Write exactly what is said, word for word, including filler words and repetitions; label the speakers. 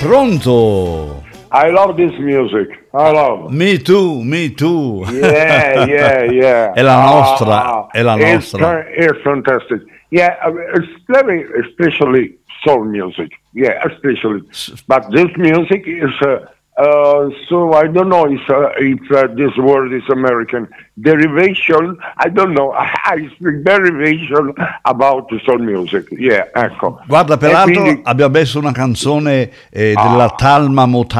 Speaker 1: Pronto?
Speaker 2: I love this music. I love.
Speaker 1: Me too, me too.
Speaker 2: Yeah, yeah, yeah.
Speaker 1: È la nostra,
Speaker 2: Ah,
Speaker 1: è la
Speaker 2: it's,
Speaker 1: nostra.
Speaker 2: It's fantastic. Yeah, uh, it's very, especially soul music. Yeah, especially. But this music is, uh, uh, so I don't know if, uh, if uh, this word is American. Derivation, I don't know. I speak derivation about soul music. Yeah, ecco.
Speaker 1: Guarda,
Speaker 2: E
Speaker 1: peraltro
Speaker 2: quindi-
Speaker 1: abbiamo messo una canzone eh, della Talma Motani.